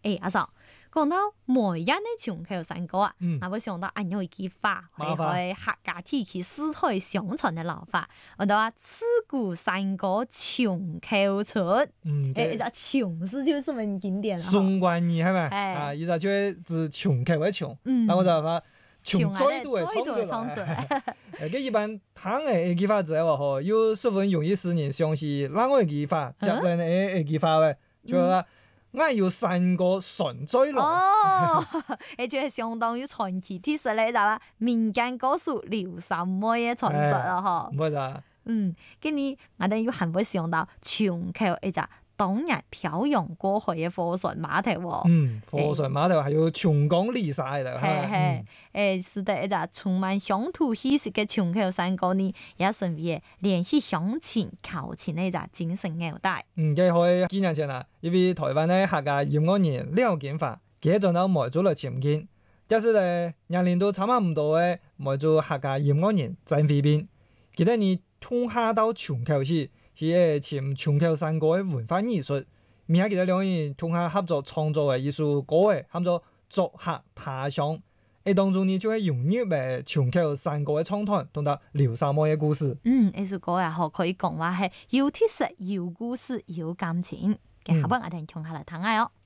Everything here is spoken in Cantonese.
阿嫂講到梅人的瓊口山歌啊，我會想到按有一句話，係客家地區世代相傳嘅老法，我哋話自古山歌瓊口出，瓊是就是咁經典啦。 宋冠義係咪？啊，依個就係指瓊口嘅瓊，那我就話瓊再度嘅創出來。佢一般聽嘅句法之後，嗬，又十分容易使人相信另外一句話，接連嘅句話嘅，就係話。我要山歌傳再來哦，誒，就係相當於傳奇鐵石咧，就話民間歌手劉三妹嘅傳說啦，嗬。 唔係咋？ 今年我哋要還會想到瓊口一隻當日漂洋過海嘅貨船碼頭喎。 貨船碼頭係要長江離曬啦。 是的，一隻充滿鄉土氣息嘅瓊口山歌呢，也成為聯繫鄉親、求親嘅一隻精神紐帶。 佢可以幾年前啦，因為台灣嘅客家音樂人廖建發，佢做到梅州嚟簽建，但是咧年齡都差唔多嘅梅州客家音樂人曾飛斌，佢哋呢通下到瓊口市。是簽瓊口山歌嘅文化藝術，而家佢哋兩人通下合作創作嘅藝術歌嘅，喊做作客他鄉。誒當中呢就係融入誒瓊口山歌嘅創團，同埋劉三妹嘅故事。 呢首歌啊，可以講話係有鐵石、有故事、有感情。嘅下邊我哋聽下嚟聽下哦。